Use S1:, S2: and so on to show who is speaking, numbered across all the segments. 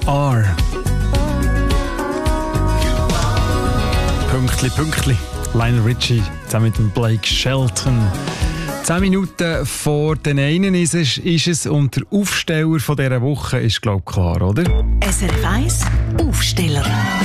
S1: are. Pünktli. Lionel Richie zusammen mit dem Blake Shelton. 10 Minuten vor den einen ist es und der Aufsteller von dieser Woche ist, glaube ich, klar, oder?
S2: SRF 1 Aufsteller.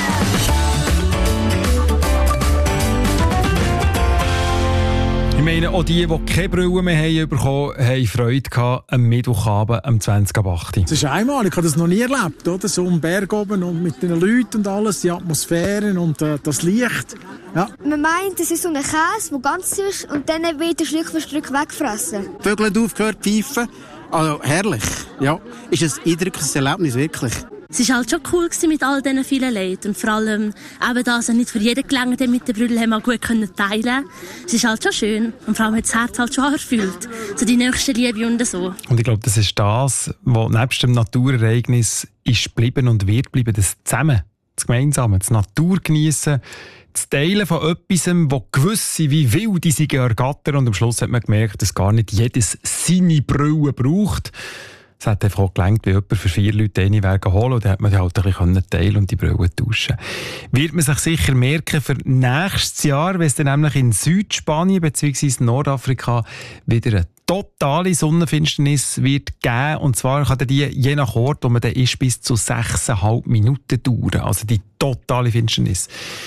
S1: Ich meine, auch die keine Brille mehr bekommen haben, haben Freude gehabt am Mittwochabend am 20.08.
S3: Das ist einmalig, ich habe das noch nie erlebt, oder? So am Berg oben und mit den Leuten und alles, die Atmosphäre und das Licht. Ja.
S4: Man meint, es ist so ein Käse, der ganz ist und dann wird er Stück für Stück weggefressen.
S5: Die Vögel haben aufgehört zu pfeifen. Also herrlich. Ja, ist ein eindrückliches Erlebnis, wirklich.
S6: Es war halt schon cool mit all diesen vielen Leuten. Und vor allem eben, dass er nicht für jeden gelangt, der mit den Brüdern haben, gut teilen konnte. Es ist halt schon schön. Und vor allem hat das Herz halt schon erfüllt. So die nächste Liebe und so.
S1: Und ich glaube, das ist das, was nebst dem Naturereignis ist geblieben und wird bleiben. Das Zusammen, das Gemeinsame, das Natur geniessen, das Teilen von etwas, wo gewisse wie wilde sich ergattern. Und am Schluss hat man gemerkt, dass gar nicht jedes seine Brille braucht. Es hat einfach auch gelangt, wie jemand für 4 Leute eine Wege holen und dann hat man die halt ein bisschen teilen und die Brille tauschen. Wird man sich sicher merken für nächstes Jahr, wenn es dann nämlich in Südspanien bzw. Nordafrika wieder eine totale Sonnenfinsternis wird geben. Und zwar kann die je nach Ort, wo man dann ist, bis zu 6,5 Minuten dauern. Also die totale Finsternis.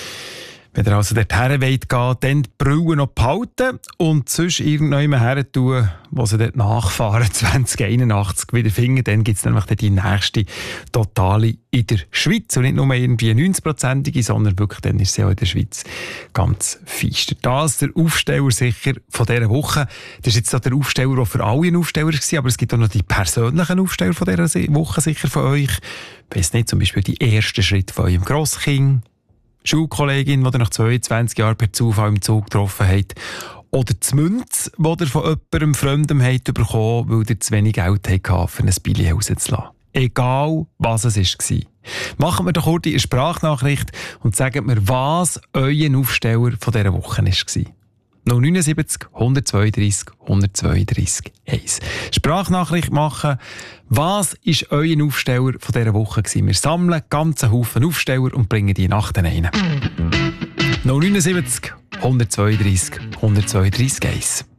S1: Wenn ihr also dorthin wollt gehen, dann die Brille noch behalten und sonst irgendjemand her tun, wo sie dort nachfahren, 2081 wieder finden. Dann gibt es nämlich die nächste totale in der Schweiz. Und nicht nur irgendwie 90%ige, sondern wirklich dann ist sie auch in der Schweiz ganz feister. Das ist der Aufsteller sicher von dieser Woche. Das ist jetzt auch der Aufsteller, der für alle ein Aufsteller war, aber es gibt auch noch die persönlichen Aufsteller von dieser Woche sicher von euch. Ich weiss nicht, zum Beispiel die ersten Schritte von eurem Grosskind. Schulkollegin, die ihr nach 22 Jahren per Zufall im Zug getroffen habt. Oder die Münze, die ihr von jemandem Fremdem habt bekommen, weil ihr zu wenig Geld hattet, für ein Billy rauszulassen. Egal, was es war. Machen wir doch kurz eine Sprachnachricht und sagt mir, was euer Aufsteller von dieser Woche war. 079 132 132 1. Sprachnachricht machen. Was war euer Aufsteller von dieser Woche? Wir sammeln ganzen Haufen Aufsteller und bringen die Nacht rein. 079 132 132 1.